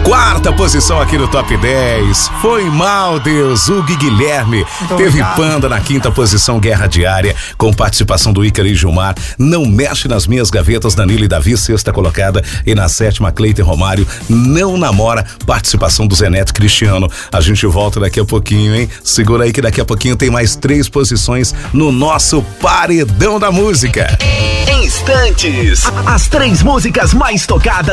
Quarta posição aqui no Top 10. Foi mal, Deus. Hugo e Guilherme. Teve Panda na quinta posição, Guerra Diária, com participação do Ícaro e Gilmar. Não mexe nas minhas gavetas, Danilo e Davi, sexta colocada. E na sétima, Cleiton e Romário, Não Namora, participação do Zeneto Cristiano. A gente volta daqui a pouquinho, hein? Segura aí que daqui a pouquinho tem mais 3 posições no nosso Paredão da Música. Em instantes, as 3 músicas mais tocadas